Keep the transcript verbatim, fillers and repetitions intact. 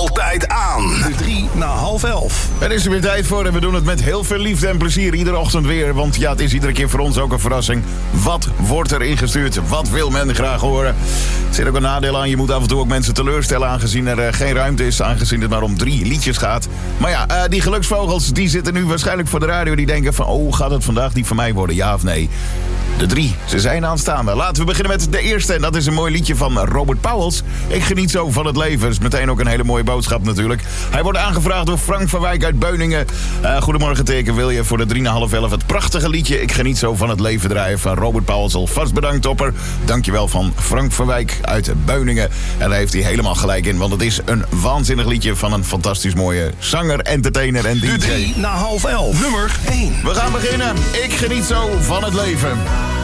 altijd aan. De drie na half elf. Er is er weer tijd voor en we doen het met heel veel liefde en plezier iedere ochtend weer. Want ja, het is iedere keer voor ons ook een verrassing. Wat wordt er ingestuurd? Wat wil men graag horen? Er zit ook een nadeel aan. Je moet af en toe ook mensen teleurstellen aangezien er uh, geen ruimte is. Aangezien het maar om drie liedjes gaat. Maar ja, uh, die geluksvogels die zitten nu waarschijnlijk voor de radio. Die denken van, oh, gaat het vandaag die van mij worden? Ja of nee? De drie, ze zijn aanstaande. Laten we beginnen met de eerste. En dat is een mooi liedje van Robert Pauwels. Ik geniet zo van het leven. Dat is meteen ook een hele mooie boodschap natuurlijk. Hij wordt aangevraagd door Frank van Wijk uit Beuningen. Uh, goedemorgen teken, wil je voor de drie na half elf het prachtige liedje Ik geniet zo van het leven draaien van Robert Pauwels. Alvast bedankt, topper. Dankjewel van Frank van Wijk uit Beuningen. En daar heeft hij helemaal gelijk in. Want het is een waanzinnig liedje van een fantastisch mooie zanger, entertainer en D J. De drie na half elf. Nummer één. We gaan beginnen. Ik geniet zo van het leven.